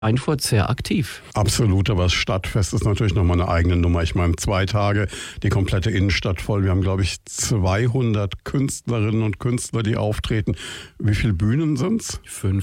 Schweinfurt sehr aktiv. Absolut, aber das Stadtfest ist natürlich nochmal eine eigene Nummer. Ich meine, 2 Tage, die komplette Innenstadt voll. Wir haben, glaube ich, 200 Künstlerinnen und Künstler, die auftreten. Wie viele Bühnen sind's?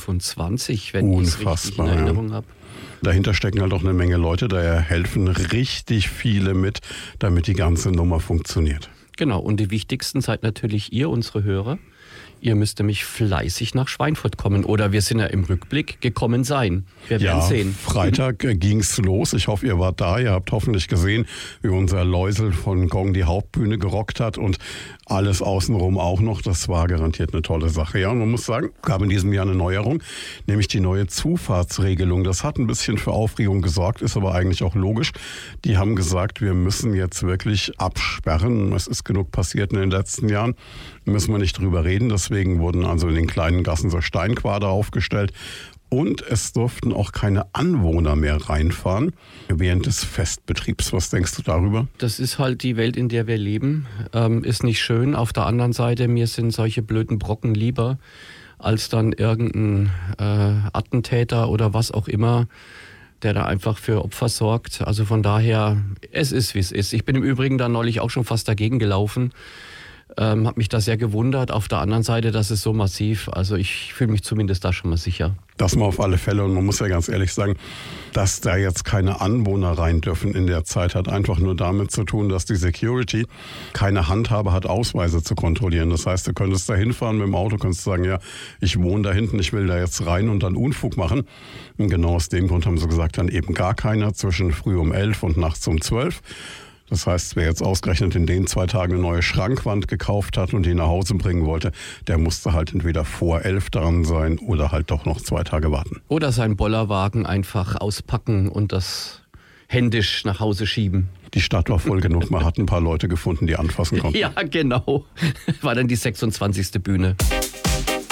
25, wenn ich es richtig in Erinnerung habe. Dahinter stecken halt auch eine Menge Leute, daher helfen richtig viele mit, damit die ganze Nummer funktioniert. Genau, und die wichtigsten seid natürlich ihr, unsere Hörer. Ihr müsst nämlich fleißig nach Schweinfurt kommen. Oder wir sind ja im Rückblick gekommen sein. Wir werden sehen. Freitag ging's los. Ich hoffe, ihr wart da. Ihr habt hoffentlich gesehen, wie unser Läusel von Gong die Hauptbühne gerockt hat und alles außenrum auch noch. Das war garantiert eine tolle Sache. Ja, und man muss sagen, gab in diesem Jahr eine Neuerung, nämlich die neue Zufahrtsregelung. Das hat ein bisschen für Aufregung gesorgt, ist aber eigentlich auch logisch. Die haben gesagt, wir müssen jetzt wirklich absperren. Es ist genug passiert in den letzten Jahren. Müssen wir nicht drüber reden. Deswegen wurden also in den kleinen Gassen so Steinquader aufgestellt. Und es durften auch keine Anwohner mehr reinfahren während des Festbetriebs. Was denkst du darüber? Das ist halt die Welt, in der wir leben. Ist nicht schön. Auf der anderen Seite, mir sind solche blöden Brocken lieber, als dann irgendein Attentäter oder was auch immer, der da einfach für Opfer sorgt. Also von daher, es ist, wie es ist. Ich bin im Übrigen dann neulich auch schon fast dagegen gelaufen. Habe mich da sehr gewundert. Auf der anderen Seite, das ist so massiv. Also ich fühle mich zumindest da schon mal sicher. Das mal auf alle Fälle. Und man muss ja ganz ehrlich sagen, dass da jetzt keine Anwohner rein dürfen in der Zeit, hat einfach nur damit zu tun, dass die Security keine Handhabe hat, Ausweise zu kontrollieren. Das heißt, du könntest da hinfahren mit dem Auto, könntest sagen, ja, ich wohne da hinten, ich will da jetzt rein und dann Unfug machen. Und genau aus dem Grund haben sie gesagt, dann eben gar keiner zwischen früh um 11 und nachts um 12. Das heißt, wer jetzt ausgerechnet in den 2 Tagen eine neue Schrankwand gekauft hat und die nach Hause bringen wollte, der musste halt entweder vor 11 dran sein oder halt doch noch 2 Tage warten. Oder seinen Bollerwagen einfach auspacken und das händisch nach Hause schieben. Die Stadt war voll genug, man hat ein paar Leute gefunden, die anfassen konnten. Ja, genau. War dann die 26. Bühne.